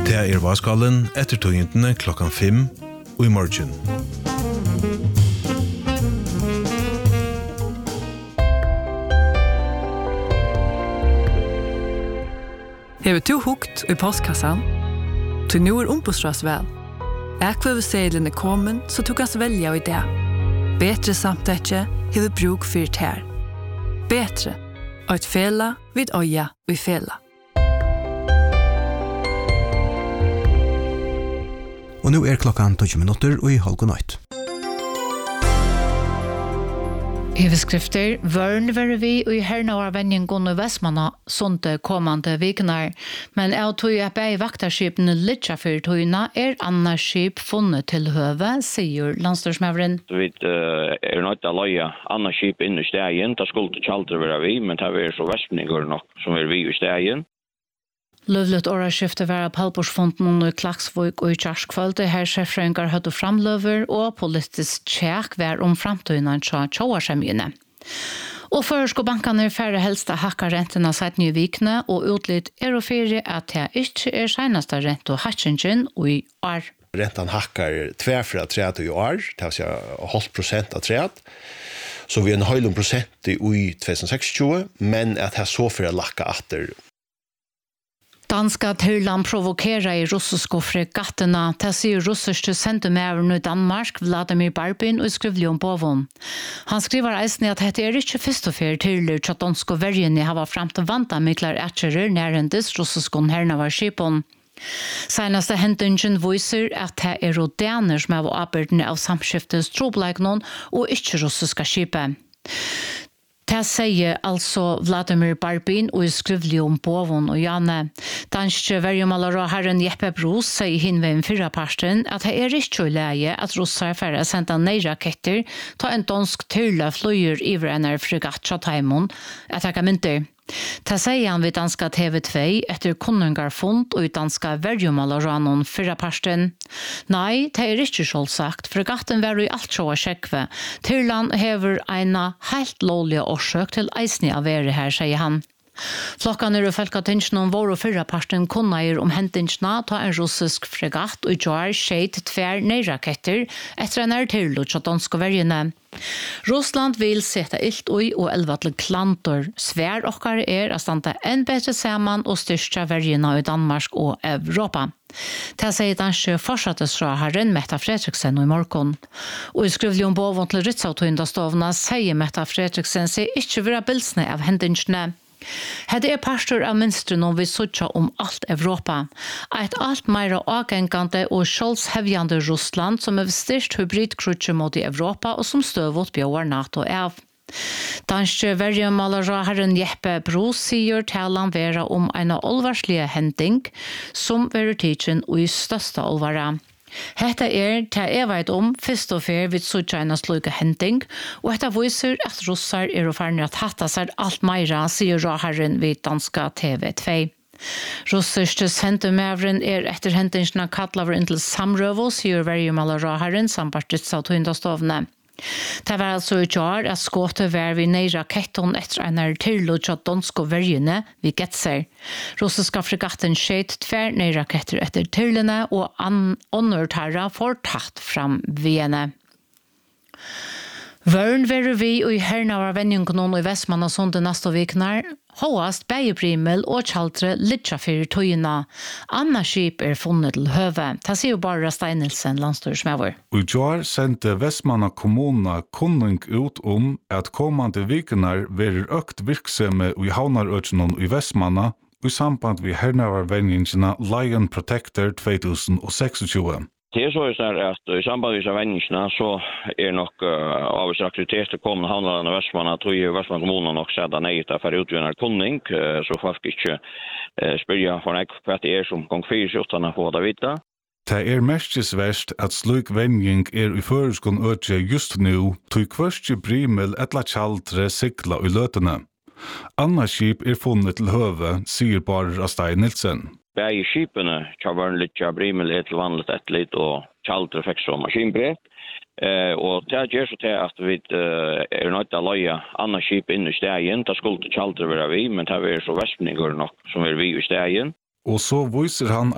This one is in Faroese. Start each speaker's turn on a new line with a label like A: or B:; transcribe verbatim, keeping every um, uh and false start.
A: Det er Vaskallen etter togentene klokkan fem og i morgen.
B: Hever to hukt i postkassan? Til nu er ombostras vel. Ekvevesedlen er kommet, så tog oss velja i det. Betre samtetje hever bruk fyrt her. Betre, og et fela vid øya og i fela.
C: Og nu er klokkan tolv minutter og i halv nøyt.
D: Overskrifter, vørn være vi og i herna var venningen i Vestmanna sånte kommande viknar, men jeg tog jeg bei vaktarskipene litt for togene er annars skip funnet til høve, sier landstorsmævren.
E: Vi uh, er nødt til å løye annars skip inn i stegen, det skulle ikke alltid være vi, men det er så vestmenninger nok som er vi i stegen.
D: Løvlet åraskifte var av Palborsfonden i Klaksvøk og i Kjerskvøld, her sjefrøyngar høyde framløver og politisk tjekk var om framtøyene til tjåarsemjene. Og først går bankene færre helst å hakke rentene seit nye vikene, og utlitt er å fyre at det ikke er seneste rent og hatsingen og i år.
F: Rentan hackar två fra tretton i år, det vill säga halv procent av tretton. Så vi er en halv procent i tjugo sextio, men at det så för att lacka åter.
D: Danska Tyrland provokerar i russiska fregatterna, det sier russiske sentemæren i Danmark, Vladimir Barbin, og skriver om Bovon. Han skriver eisen at dette er ikke først og fyrt Tyrler til at danske vergene har vært frem til vanta miklar etjerer nærendes russiske hernavarskipon. Senaste hendingen viser at det er rodaner som er avbørdene av samskiftes trobleiknon og ikke russiske skipet. Det sier altså Vladimir Barbin og skrivelig om Bovon og Janne. Danske vergemalere herren Jeppe Bros sier hinveien fyrre parten at det er ikke leie at russar færre sendte nei-raketter ta en dansk tyrle fløyer iver en er fregatt fra Taimon etter mynter. Det sier han ved danska T V två etter kunnengarfond og i danska vergemaleranon fyrre parten. Nei, det er ikke selvsagt. Fregatten var i alt sjå sjekkve. Tyrland hever eina helt lovlige årsøk til eisne av være her, sier han. Flokkan er folkatingene om vår og fyrre parten kunneier om hendingsna ta en russisk fregatt og gjør skjeit tver nei-raketter etter en er til og danske vergene. Russland vil sette ilt ui og elva til klantor. Svær okkar er å stande enn bedre sammen og styrke vergene i Danmark og Europa. Det sier danske fortsattesraharen Metta Fredriksen i morgen. Og i skrivelig om Bovon til Ritzautoindastovna sier Metta Fredriksen seg ikke være bilsne av hendingsene. Hette er pastor av minstren om vi sutja om alt Europa. Et alt meira avgengande og skjoldshevjande Russland som er styrst hybridkrutje mot i Europa og som støvot bjør NATO av. Danske vergemalere herren Jeppe Bros sier talan vera om en olvarslige hending som verer tidsen og i største olvara. Hetta er det jeg vet om først og fer vid Sudjainas sluke hending, og dette viser at russar er ferdig at hatta seg alt meira, sier råherren vid danska T V två. Russiske sentemævren er etter hendingsna kattlaver inn til samrøvo, sier vergemalere råherren sambartits av tøyndastovne. Det var altså i år at skåte var vi nei raketton etter en er tillodja danske vergene vi getser. Russiska fregatten skjeit tver nei raketter etter tillene og åndertarra får tatt fram viene. Vørn veru vi og i herna var venjungen i Vestmanna sonde neste viknar, hoast beiebrimel og tjaltre litja fyrir tøyina. Anna skip er funnet til høve. Det sier bare Steinelsen, landstorsmæver.
G: I år sendte Vestmanna kommuna kunning ut om at kommande viknar verer økt virksomme i havnarøkene i Vestmanna i samband vi hernavar venjingene Lion Protector tjugo tjugosex.
E: Det er så at i samband med venjingene så er nok uh, avvis aktiviteter kommende handlerne i Vestmanna, tror jeg Vestmanna kommunen nok sætter nei til for utvinner kunning, uh, så folk ikke uh, spyrja for nek hva det er som gong fyrs utan å få det vite.
G: Det er mestisverst at slik venjing er i føreskon øtje just nu, tog kvørstje brimel etla tjaldre sikla i løtene. Anna skip er funnet til høve, sier bare Stein Nilsen.
E: Begge skipene kjøver litt av brimel et vanligt et litt og tjaldre fikk som maskinbrett. Eh, og det gjør så til at vi uh, er nødt til å løye andre skip inn i stegen. Det skulle ikke tjaldre være vi, men det er så vestmenninger nok som er vi i stegen.
G: Og så viser han